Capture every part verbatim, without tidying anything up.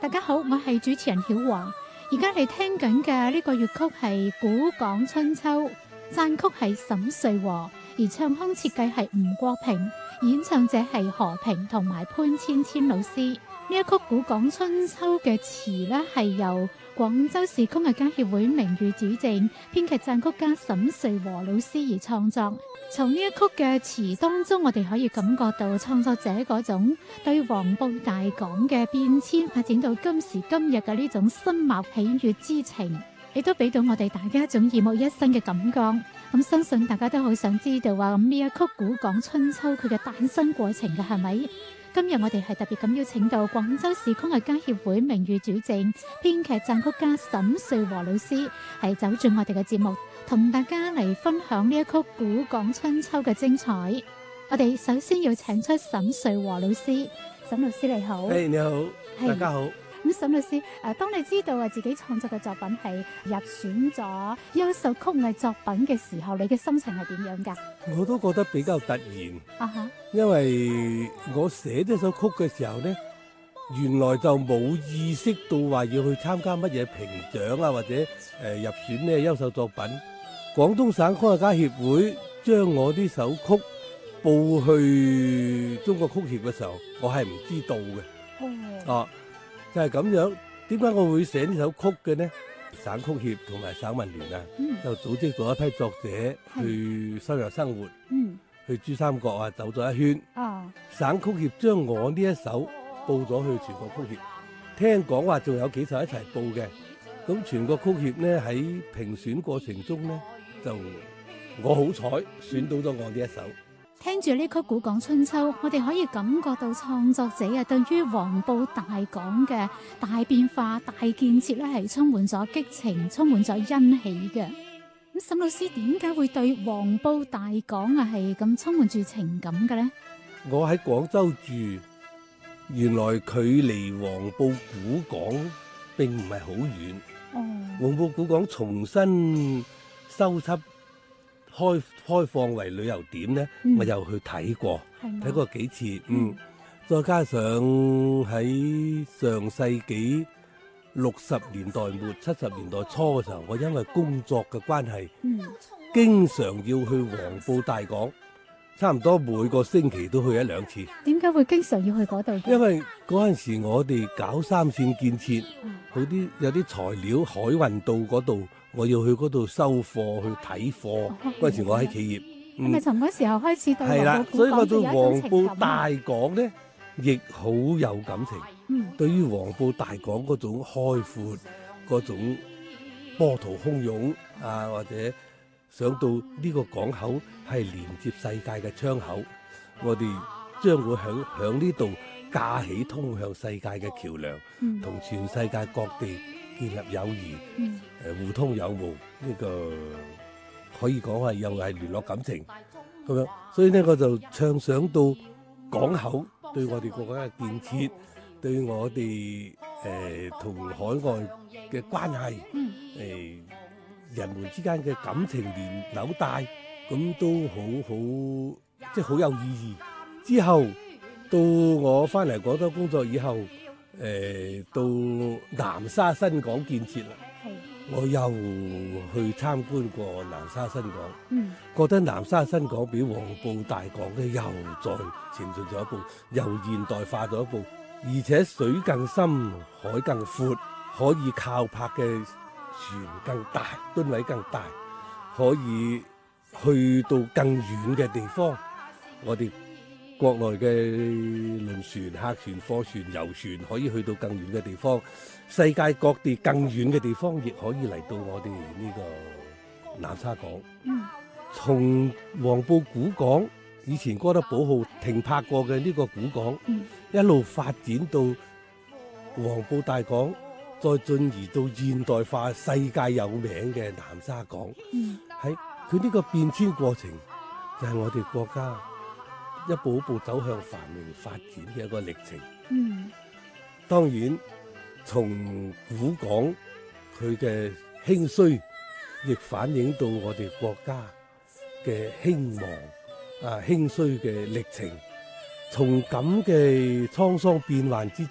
大家好，我係主持人曉華。而家你聽緊嘅呢個粵曲係《古港春秋》，撰曲係沈瑞和，而唱腔設計係吳國平，演唱者係何平同埋潘千千老師。呢一曲《古港春秋》嘅詞呢係由廣州市曲藝家協會名譽主政、編劇撰曲家沈瑞和老師而創作。從呢一曲嘅詞當中，我哋可以感覺到創作者嗰種對黃埔大港嘅變遷發展到今時今日嘅呢種深茂喜悅之情，亦都俾到我哋大家一種耳目一新嘅感覺。咁相信大家都好想知道話咁呢一曲《古港春秋》佢嘅誕生過程嘅係咪？今日我哋係特別咁邀請到廣州市曲藝家協會名譽主政、編劇撰曲家沈瑞和老師，係走進我哋嘅節目，同大家嚟分享呢一曲《古港春秋》嘅精彩。我哋首先要請出沈瑞和老師，沈老師你好。 誒、hey, 你好， hey. 大家好。 咁沈老師，誒，當你知道啊自己創作嘅作品係入選咗優秀曲藝作品嘅時候，你嘅心情係點樣㗎？ 我都覺得比較突然，啊哈，因為我寫呢首曲嘅時候呢，原來就冇意識到話要去參加乜嘢評獎啊，或者誒、呃、入選呢優秀作品。廣東省曲藝家協會將我呢首曲報去中國曲協嘅時候，我係唔知道嘅。哦。啊就係、是、咁樣，點解我會寫呢首曲嘅呢？省曲協同埋省文聯啊、嗯，就組織咗一批作者去收養生活，嗯、去珠三角啊走咗一圈。啊、省曲協將我呢一首報咗去全國曲協，聽講話仲有幾首一齊報嘅。咁全國曲協呢喺評選過程中呢，就我好彩選到咗我呢一首。 聽住呢曲《古港春秋》，我哋可以感覺到創作者啊，對於黃埔大港嘅大變化、大建設咧，係充滿咗激情，充滿咗欣喜嘅。咁沈老師點解會對黃埔大港啊係咁充滿住情感嘅咧？ 我喺廣州住，原來距離黃埔古港並唔係好遠。哦，黃埔古港重新修葺。開開放為旅遊點咧、嗯，我又去睇過，睇過幾次，嗯，嗯再加上喺上世紀六十年代末、七十年代初嘅時候，我因為工作嘅關係，嗯，經常要去黃埔大港，差唔多每個星期都去一兩次。 點解會經常要去嗰度？ 因為嗰陣時我哋搞三線建設，好、嗯、啲有啲材料海運到嗰度。我要去嗰度收貨去睇貨，嗰、哦、陣時我喺企業。 係咪從嗰時候開始對黃埔古港？係啦， 所以我對黃埔大港咧，亦好有感情。嗯，對於黃埔大港嗰種開闊、嗰種波濤洶湧啊，或者想到呢個港口係連接世界嘅窗口，我哋將會響響呢度架起通向世界嘅橋梁，同、嗯、全世界各地建立友誼，誒、嗯呃、互通有無，呢、這個可以講係又係聯絡感情咁樣，所以呢，我就暢想到港口對我哋國家嘅建設，對我哋誒同海外嘅關係，誒、嗯呃、人們之間嘅感情連紐帶，咁都好好即係好有意義。之後到我翻嚟廣州工作以後。誒、呃，到南沙新港建設啦，我又去參觀過南沙新港，嗯，覺得南沙新港比黃埔大港咧又再前進咗一步，又現代化咗一步，而且水更深，海更闊，可以靠泊嘅船更大，噸位更大，可以去到更遠嘅地方，我哋國內嘅輪船、客船、貨船、遊船可以去到更遠嘅地方，世界各地更遠嘅地方亦可以嚟到我哋呢個南沙港。嗯，從黃埔古港以前哥德堡號停泊過嘅呢個古港，嗯，一路發展到黃埔大港，再進而到現代化、世界有名嘅南沙港。嗯，喺佢呢個變遷過程，就係我哋國家一步一步走向繁榮發展嘅一個歷程。嗯，當然從古港佢嘅興衰，亦反映到我哋國家嘅興亡啊興衰嘅歷程。從咁嘅滄桑變幻之中，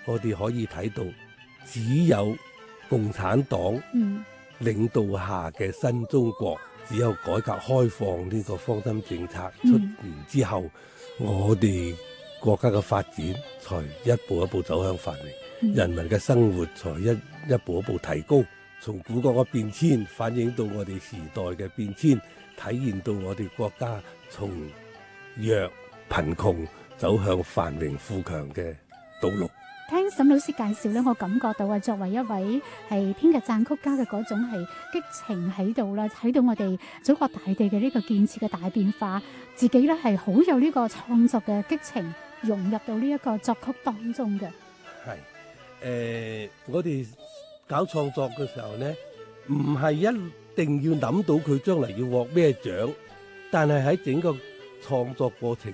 我哋可以睇到，只有共產黨領導下嘅新中國，只有改革開放呢個方針政策出現之後，嗯、我哋國家嘅發展才一步一步走向繁榮，嗯、人民嘅生活才一一步一步提高。從古國嘅變遷反映到我哋時代嘅變遷，體現到我哋國家從弱貧窮走向繁榮富強嘅道路。 聽沈老師介紹咧，我感覺到啊，作為一位係編劇讚曲家嘅嗰種係激情喺度啦，睇到我哋祖國大地嘅呢個建設嘅大變化，自己咧係好有呢個創作嘅激情融入到呢一個作曲當中嘅。 係誒、呃，我哋搞創作嘅時候咧，唔係一定要諗到佢將來要獲咩獎，但係喺整個創作過程